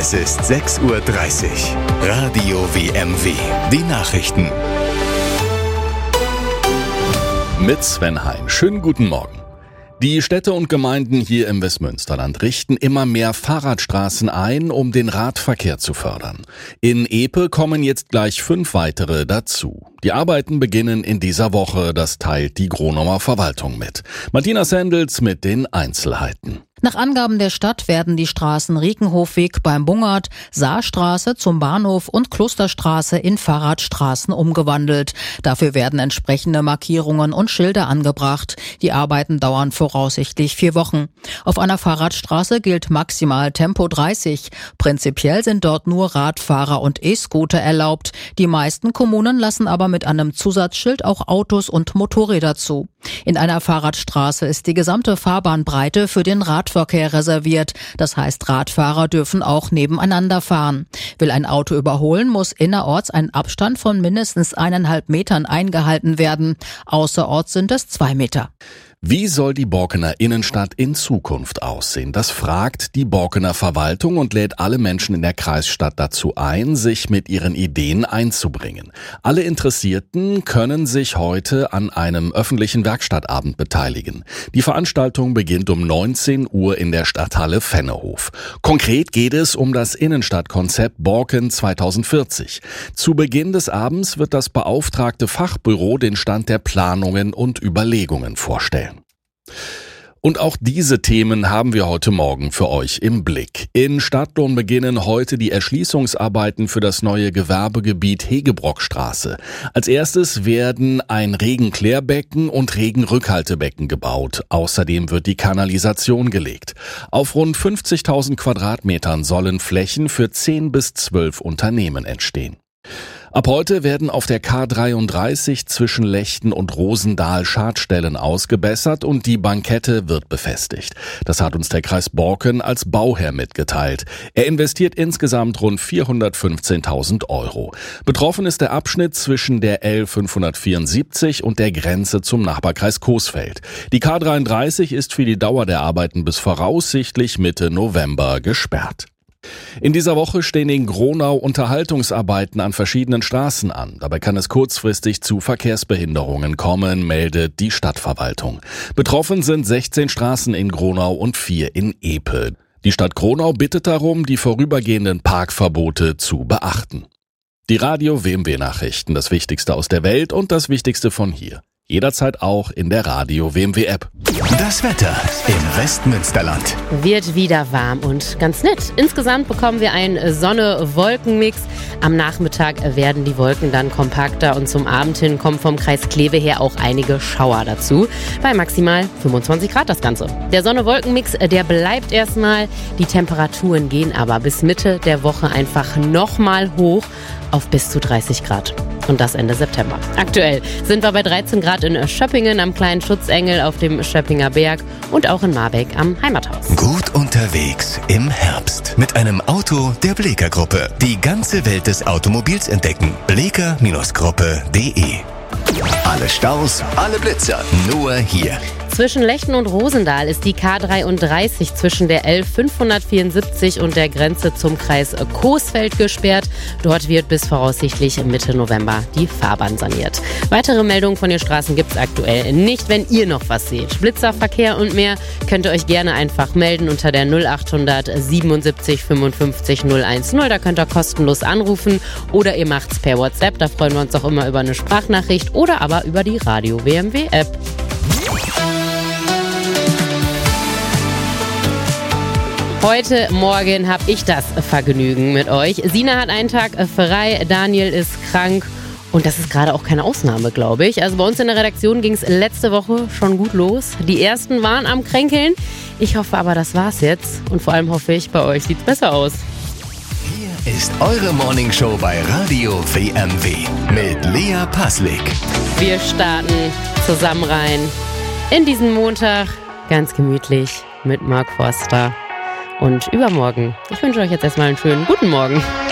Es ist 6:30 Uhr. Radio WMW. Die Nachrichten. Mit Sven Hein. Schönen guten Morgen. Die Städte und Gemeinden hier im Westmünsterland richten immer mehr Fahrradstraßen ein, um den Radverkehr zu fördern. In Epe kommen jetzt gleich 5 weitere dazu. Die Arbeiten beginnen in dieser Woche, das teilt die Gronauer Verwaltung mit. Martina Sendels mit den Einzelheiten. Nach Angaben der Stadt werden die Straßen Riekenhofweg beim Bungert, Saarstraße zum Bahnhof und Klosterstraße in Fahrradstraßen umgewandelt. Dafür werden entsprechende Markierungen und Schilder angebracht. Die Arbeiten dauern voraussichtlich 4 Wochen. Auf einer Fahrradstraße gilt maximal Tempo 30. Prinzipiell sind dort nur Radfahrer und E-Scooter erlaubt. Die meisten Kommunen lassen aber mit einem Zusatzschild auch Autos und Motorräder zu. In einer Fahrradstraße ist die gesamte Fahrbahnbreite für den Radverkehr reserviert. Das heißt, Radfahrer dürfen auch nebeneinander fahren. Will ein Auto überholen, muss innerorts ein Abstand von mindestens 1,5 Metern eingehalten werden. Außerorts sind es 2 Meter. Wie soll die Borkener Innenstadt in Zukunft aussehen? Das fragt die Borkener Verwaltung und lädt alle Menschen in der Kreisstadt dazu ein, sich mit ihren Ideen einzubringen. Alle Interessierten können sich heute an einem öffentlichen Werkstattabend beteiligen. Die Veranstaltung beginnt um 19 Uhr in der Stadthalle Fennehof. Konkret geht es um das Innenstadtkonzept Borken 2040. Zu Beginn des Abends wird das beauftragte Fachbüro den Stand der Planungen und Überlegungen vorstellen. Und auch diese Themen haben wir heute Morgen für euch im Blick. In Stadtlohn beginnen heute die Erschließungsarbeiten für das neue Gewerbegebiet Hegebrockstraße. Als erstes werden ein Regenklärbecken und Regenrückhaltebecken gebaut. Außerdem wird die Kanalisation gelegt. Auf rund 50.000 Quadratmetern sollen Flächen für 10 bis 12 Unternehmen entstehen. Ab heute werden auf der K33 zwischen Lechten und Rosendahl Schadstellen ausgebessert und die Bankette wird befestigt. Das hat uns der Kreis Borken als Bauherr mitgeteilt. Er investiert insgesamt rund 415.000 Euro. Betroffen ist der Abschnitt zwischen der L574 und der Grenze zum Nachbarkreis Coesfeld. Die K33 ist für die Dauer der Arbeiten bis voraussichtlich Mitte November gesperrt. In dieser Woche stehen in Gronau Unterhaltungsarbeiten an verschiedenen Straßen an. Dabei kann es kurzfristig zu Verkehrsbehinderungen kommen, meldet die Stadtverwaltung. Betroffen sind 16 Straßen in Gronau und 4 in Epe. Die Stadt Gronau bittet darum, die vorübergehenden Parkverbote zu beachten. Die Radio WMW Nachrichten, das Wichtigste aus der Welt und das Wichtigste von hier. Jederzeit auch in der Radio WMW App. Das Wetter im Westmünsterland. Wird wieder warm und ganz nett. Insgesamt bekommen wir einen Sonne-Wolken-Mix. Am Nachmittag werden die Wolken dann kompakter und zum Abend hin kommen vom Kreis Kleve her auch einige Schauer dazu. Bei maximal 25 Grad das Ganze. Der Sonne-Wolken-Mix, der bleibt erstmal. Die Temperaturen gehen aber bis Mitte der Woche einfach nochmal hoch auf bis zu 30 Grad. Und das Ende September. Aktuell sind wir bei 13 Grad in Schöppingen am kleinen Schutzengel auf dem Schöppinger Berg und auch in Marbeck am Heimathaus. Gut unterwegs im Herbst mit einem Auto der Bleeker Gruppe. Die ganze Welt des Automobils entdecken. Bleeker-Gruppe.de. Alle Staus, alle Blitzer, nur hier. Zwischen Lechten und Rosendahl ist die K33 zwischen der L574 und der Grenze zum Kreis Coesfeld gesperrt. Dort wird bis voraussichtlich Mitte November die Fahrbahn saniert. Weitere Meldungen von den Straßen gibt es aktuell nicht. Wenn ihr noch was seht, Blitzer, Verkehr und mehr, könnt ihr euch gerne einfach melden unter der 0800 77 55 010. Da könnt ihr kostenlos anrufen oder ihr macht's per WhatsApp. Da freuen wir uns auch immer über eine Sprachnachricht oder aber über die Radio WMW App. Heute Morgen habe ich das Vergnügen mit euch. Sina hat einen Tag frei, Daniel ist krank und das ist gerade auch keine Ausnahme, glaube ich. Also bei uns in der Redaktion ging es letzte Woche schon gut los. Die ersten waren am Kränkeln. Ich hoffe aber, das war's jetzt und vor allem hoffe ich, bei euch sieht's besser aus. Hier ist eure Morningshow bei Radio WMW mit Lea Paslik. Wir starten zusammen rein in diesen Montag, ganz gemütlich mit Mark Forster. Und übermorgen. Ich wünsche euch jetzt erstmal einen schönen guten Morgen.